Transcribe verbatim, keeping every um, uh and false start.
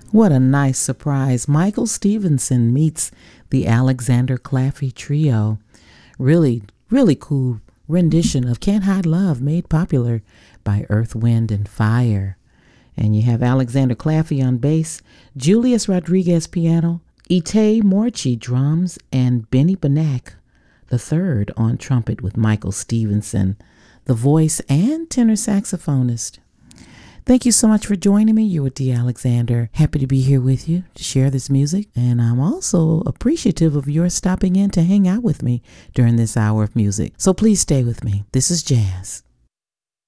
What a nice surprise. Michael Stevenson meets the Alexander Claffey Trio. Really, really cool rendition of Can't Hide Love, made popular by Earth, Wind, and Fire. And you have Alexander Claffey on bass, Julius Rodriguez piano, Itay Morchi drums, and Benny Benack the third on trumpet with Michael Stevenson, the voice and tenor saxophonist. Thank you so much for joining me. You're with Dee Alexander. Happy to be here with you to share this music. And I'm also appreciative of your stopping in to hang out with me during this hour of music. So please stay with me. This is Jazz.